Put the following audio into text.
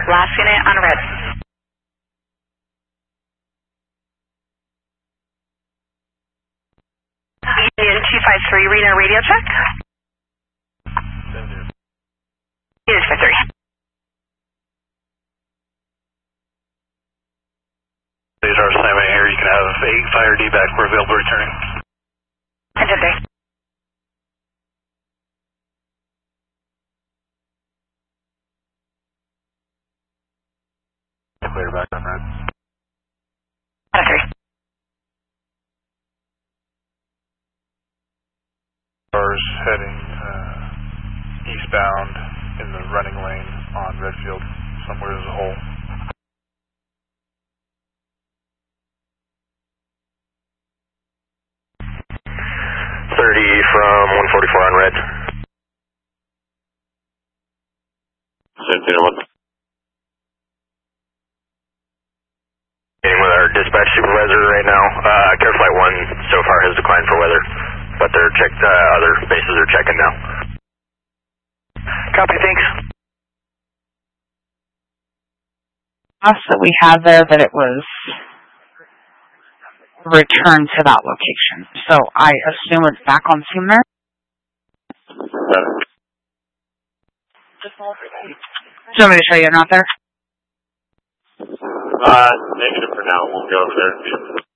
Last unit on red. Union 253, reading a radio check. Unit 53. These are assignment here. You can have a fire D-back. We're available returning. Entente. Clear back on red. 103. Cars heading eastbound in the running lane on Redfield. Somewhere there's a hole. 30 from 144 on red. Same thing, what? Meeting with our dispatch supervisor right now. Care Flight 1 so far has declined for weather, but they're checked. Other bases are checking now. Copy, thanks. So we had there that it was returned to that location. So I assume it's back on scene there? Do you want me to show you not there? Negative for now. We'll go over there and see.